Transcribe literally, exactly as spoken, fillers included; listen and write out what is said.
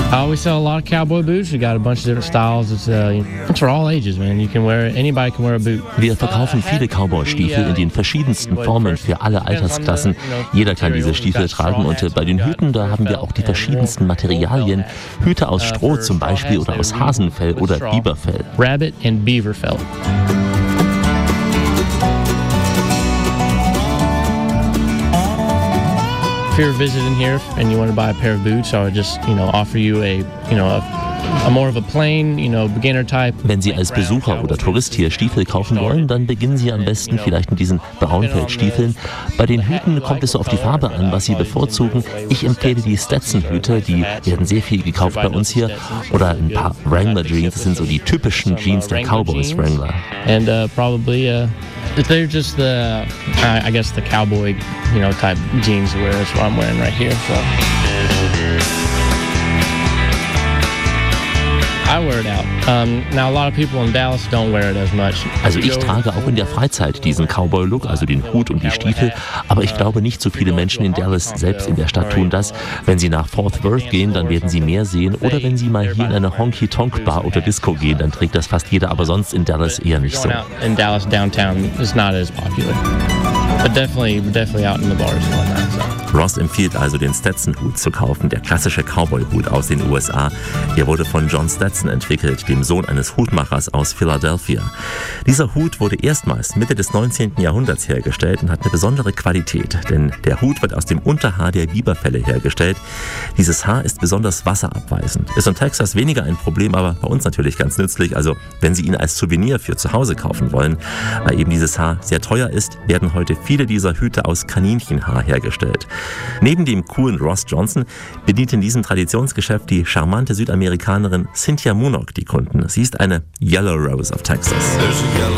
Uh, we sell a lot of cowboy boots. We got a bunch of different styles. It's, uh, it's for all ages, man. You can wear it. Anybody can wear a boot. Wir verkaufen viele Cowboy-Stiefel in den verschiedensten Formen für alle Altersklassen. Jeder kann diese Stiefel tragen und äh, bei den Hüten, da haben wir auch die verschiedensten Materialien. Hüte aus Stroh zum Beispiel oder aus Hasenfell oder Biberfell. Rabbit and beaver fell. If you're visiting here and you want to buy a pair of boots, I would just, you know, offer you a, you know, a, a more of a plain, you know, beginner type. Wenn Sie als Besucher oder Tourist hier Stiefel kaufen wollen, dann beginnen Sie am besten vielleicht mit diesen Braunfellstiefeln. Bei den Hüten kommt es so auf die Farbe an, was Sie bevorzugen. Ich empfehle die Stetson-Hüte, die werden sehr viel gekauft bei uns hier. Oder ein paar Wrangler-Jeans, das sind so die typischen Jeans der Cowboys Wrangler. And uh, probably, uh, they're just the, I guess the cowboy, you know, type jeans to wear. That's what I'm wearing right here. So I wear it out. Um, now a lot of people in Dallas don't wear it as much. Also ich trage auch in der Freizeit diesen Cowboy-Look, also den Hut und die Stiefel, aber ich glaube nicht so viele Menschen in Dallas, selbst in der Stadt, tun das. Wenn Sie nach Fort Worth gehen, dann werden Sie mehr sehen, oder wenn Sie mal hier in eine Honky-Tonk-Bar oder Disco gehen, dann trägt das fast jeder, aber sonst in Dallas eher nicht so. In Dallas downtown is not as popular. But definitely, definitely out in the bars and whatnot. So. Ross empfiehlt also, den Stetson-Hut zu kaufen, der klassische Cowboy-Hut aus den U S A. Er wurde von John Stetson entwickelt, dem Sohn eines Hutmachers aus Philadelphia. Dieser Hut wurde erstmals Mitte des neunzehnten Jahrhunderts hergestellt und hat eine besondere Qualität, denn der Hut wird aus dem Unterhaar der Biberfelle hergestellt. Dieses Haar ist besonders wasserabweisend. Ist in Texas weniger ein Problem, aber bei uns natürlich ganz nützlich. Also wenn Sie ihn als Souvenir für zu Hause kaufen wollen, weil eben dieses Haar sehr teuer ist, werden heute viele dieser Hüte aus Kaninchenhaar hergestellt. Neben dem coolen Ross Johnson bedient in diesem Traditionsgeschäft die charmante Südamerikanerin Cynthia Munok die Kunden. Sie ist eine Yellow Rose of Texas.